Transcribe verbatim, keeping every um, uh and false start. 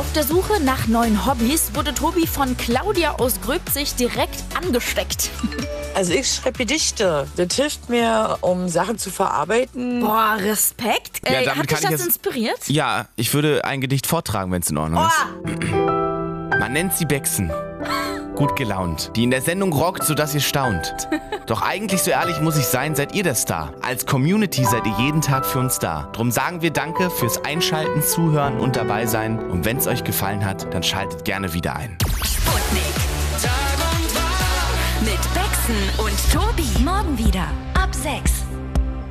Auf der Suche nach neuen Hobbys wurde Tobi von Claudia aus Gröbzig direkt angesteckt. Also ich schreibe Gedichte. Das hilft mir, um Sachen zu verarbeiten. Boah, Respekt. Ja, Äh, damit hat dich kann ich das jetzt- inspiriert? Ja, ich würde ein Gedicht vortragen, wenn es in Ordnung ist. Oh, Man nennt sie Bexen. Gut gelaunt. Die in der Sendung rockt, sodass ihr staunt. Doch eigentlich, so ehrlich muss ich sein, seid ihr der Star. Als Community seid ihr jeden Tag für uns da. Drum sagen wir Danke fürs Einschalten, Zuhören und dabei sein. Und wenn es euch gefallen hat, dann schaltet gerne wieder ein. Sputnik. Tag und Tag mit Bexen und Tobi. Morgen wieder ab sechs.